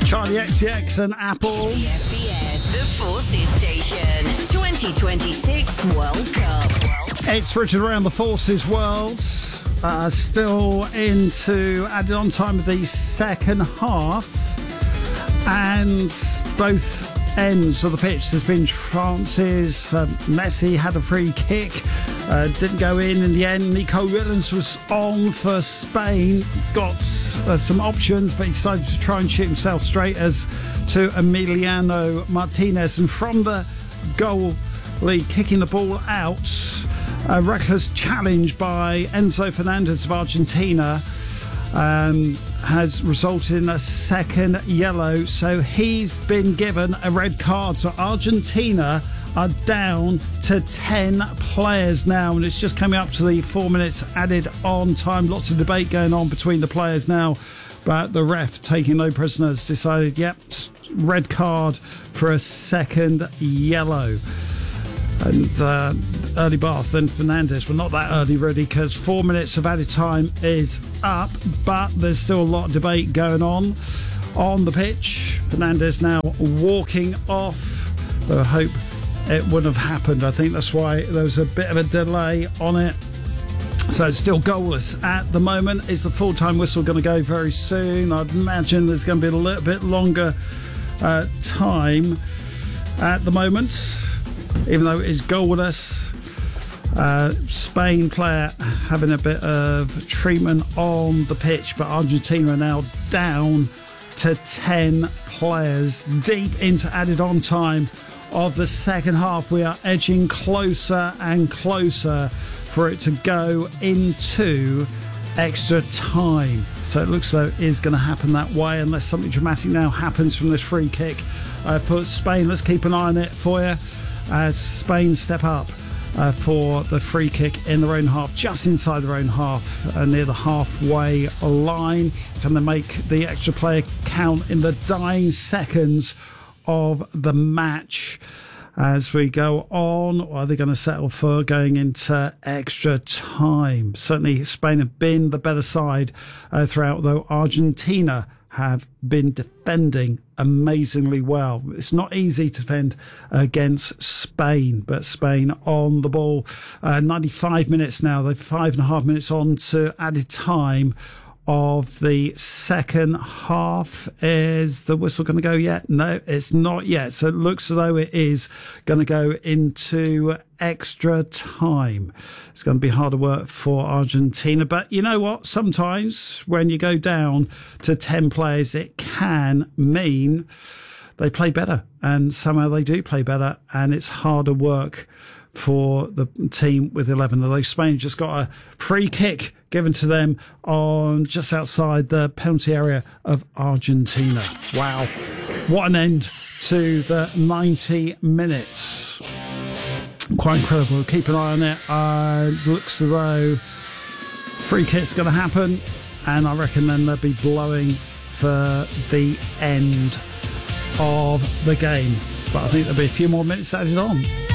Charlie XCX and Apple. The FBS, the Forces Station, 2026 World Cup. It's Richard around the Forces world. Still into added on time of the second half. And both ends of the pitch, there's been chances. Messi had a free kick, didn't go in the end. Nico Williams was on for Spain, got some options, but he decided to try and shoot himself straight as to Emiliano Martinez. And from the goalie kicking the ball out, a reckless challenge by Enzo Fernandez of Argentina has resulted in a second yellow, so he's been given a red card. So Argentina are down to 10 players now, and it's just coming up to the 4 minutes added on time. Lots of debate going on between the players now, but the ref, taking no prisoners, decided, yep, red card for a second yellow. And early bath and Fernandez, well, not that early really, because 4 minutes of added time is up, but there's still a lot of debate going on the pitch. Fernandez now walking off. I hope it wouldn't have happened. I think that's why there was a bit of a delay on it. So it's still goalless at the moment. Is the full-time whistle going to go very soon? I'd imagine there's going to be a little bit longer time at the moment, even though it is goalless. Spain player having a bit of treatment on the pitch, but Argentina are now down to 10 players deep into added on time of the second half. We are edging closer and closer for it to go into extra time. So it looks though it is going to happen that way, unless something dramatic now happens from this free kick for Spain. Let's keep an eye on it for you as Spain step up for the free kick in their own half, just inside their own half, near the halfway line. Can they make the extra player count in the dying seconds of the match as we go on? Or are they going to settle for going into extra time? Certainly Spain have been the better side throughout, though Argentina have been defending amazingly well. It's not easy to defend against Spain, but Spain on the ball. 95 minutes now. They're 5.5 minutes on to added time of the second half. Is the whistle going to go yet? No, it's not yet. So it looks as though it is going to go into extra time. It's going to be harder work for Argentina. But you know what? Sometimes when you go down to 10 players, it can mean they play better. And somehow they do play better. And it's harder work for the team with 11. Although Spain just got a free kick given to them on just outside the penalty area of Argentina. Wow. What an end to the 90 minutes. Quite incredible. Keep an eye on it. Looks as though free kick's going to happen, and I reckon then they'll be blowing for the end of the game. But I think there'll be a few more minutes added on.